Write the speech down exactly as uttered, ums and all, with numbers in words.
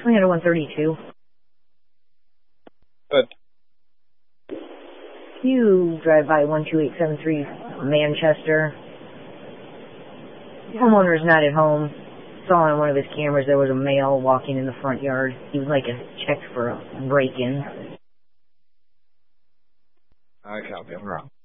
Swing out of one thirty-two. Good. You drive by one two eight seven three Manchester. Homeowner is not at home. Saw on one of his cameras there was a male walking in the front yard. He was like a check for a break-in. I copy. I'm wrong.